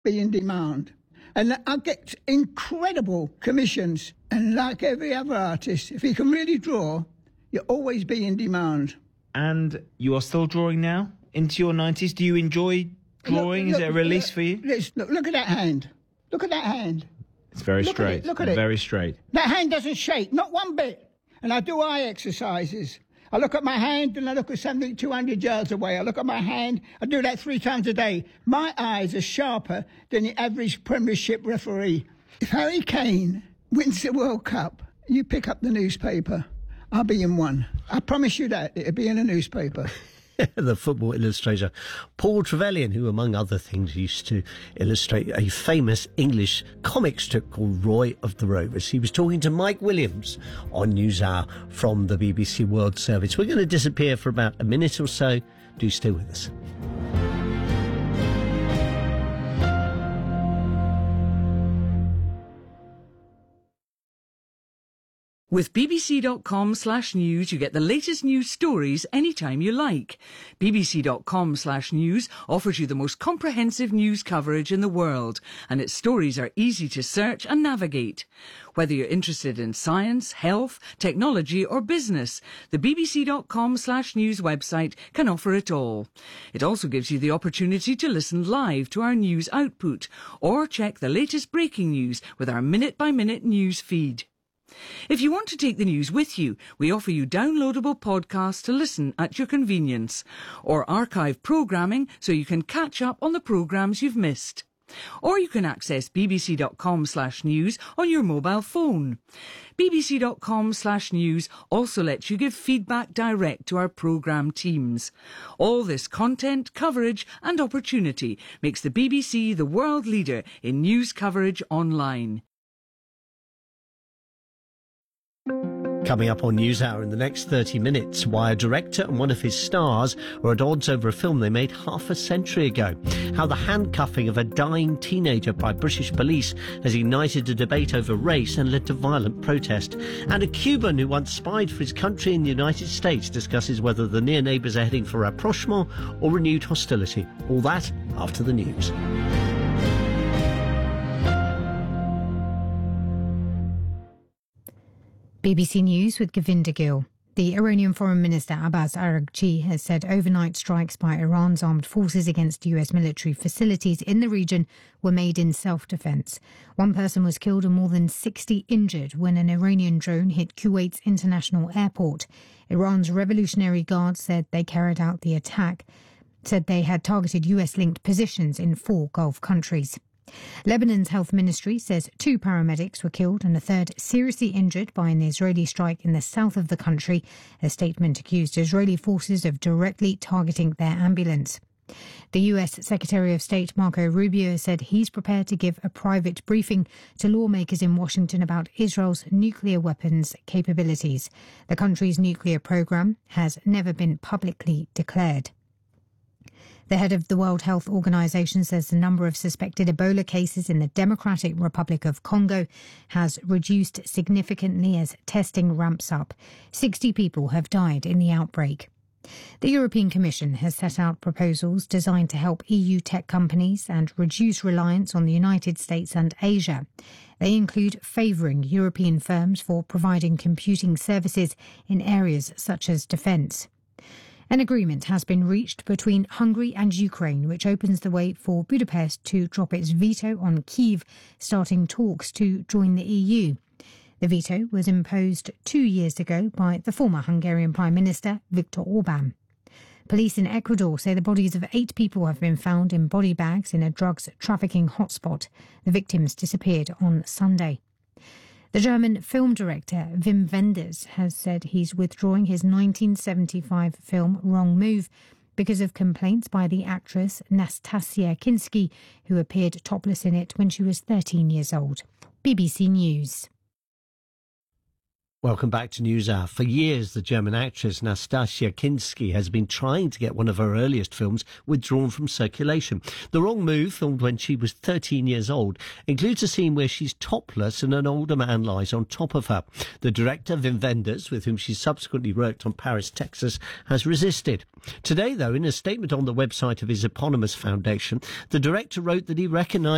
be in demand. And I get incredible commissions. And like every other artist, if you can really draw, you'll always be in demand. And you are still drawing now? Into your 90s? Do you enjoy drawing? Is it a release for you? Look at that hand. Look at that hand. It's very straight. Look at it. Very straight. That hand doesn't shake, not one bit. And I do eye exercises. I look at my hand and I look at something 200 yards away. I look at my hand. I do that 3 times a day. My eyes are sharper than the average Premiership referee. If Harry Kane wins the World Cup, you pick up the newspaper. I'll be in one. I promise you that. It'll be in a newspaper. The football illustrator Paul Trevelyan, who among other things used to illustrate a famous English comic strip called Roy of the Rovers. He was talking to Mike Williams on NewsHour from the BBC World Service. We're going to disappear for about a minute or so. Do stay with us. With bbc.com/news, you get the latest news stories anytime you like. bbc.com/news offers you the most comprehensive news coverage in the world, and its stories are easy to search and navigate. Whether you're interested in science, health, technology or business, the bbc.com/news website can offer it all. It also gives you the opportunity to listen live to our news output or check the latest breaking news with our minute-by-minute news feed. If you want to take the news with you, we offer you downloadable podcasts to listen at your convenience, or archive programming so you can catch up on the programmes you've missed. Or you can access bbc.com/news on your mobile phone. bbc.com/news also lets you give feedback direct to our programme teams. All this content, coverage and opportunity makes the BBC the world leader in news coverage online. Coming up on NewsHour in the next 30 minutes, why a director and one of his stars are at odds over a film they made half a century ago. How the handcuffing of a dying teenager by British police has ignited a debate over race and led to violent protest. And a Cuban who once spied for his country in the United States discusses whether the near neighbours are heading for rapprochement or renewed hostility. All that after the news. BBC News with Govinda Gill. The Iranian Foreign Minister Abbas Araghchi has said overnight strikes by Iran's armed forces against US military facilities in the region were made in self-defense. One person was killed and more than 60 injured when an Iranian drone hit Kuwait's international airport. Iran's Revolutionary Guard said they carried out the attack, said they had targeted US-linked positions in 4 Gulf countries. Lebanon's health ministry says 2 paramedics were killed and a third seriously injured by an Israeli strike in the south of the country. A statement accused Israeli forces of directly targeting their ambulance. The US Secretary of State Marco Rubio said he's prepared to give a private briefing to lawmakers in Washington about Israel's nuclear weapons capabilities. The country's nuclear program has never been publicly declared. The head of the World Health Organization says the number of suspected Ebola cases in the Democratic Republic of Congo has reduced significantly as testing ramps up. 60 people have died in the outbreak. The European Commission has set out proposals designed to help EU tech companies and reduce reliance on the United States and Asia. They include favouring European firms for providing computing services in areas such as defence. An agreement has been reached between Hungary and Ukraine, which opens the way for Budapest to drop its veto on Kyiv, starting talks to join the EU. The veto was imposed 2 years ago by the former Hungarian Prime Minister, Viktor Orbán. Police in Ecuador say the bodies of 8 people have been found in body bags in a drugs trafficking hotspot. The victims disappeared on Sunday. The German film director Wim Wenders has said he's withdrawing his 1975 film Wrong Move because of complaints by the actress Nastasia Kinski, who appeared topless in it when she was 13 years old. BBC News. Welcome back to NewsHour. For years, the German actress Nastasia Kinski has been trying to get one of her earliest films withdrawn from circulation. The Wrong Move, filmed when she was 13 years old, includes a scene where she's topless and an older man lies on top of her. The director, Wim Wenders, with whom she subsequently worked on Paris, Texas, has resisted. Today, though, in a statement on the website of his eponymous foundation, the director wrote that he recognised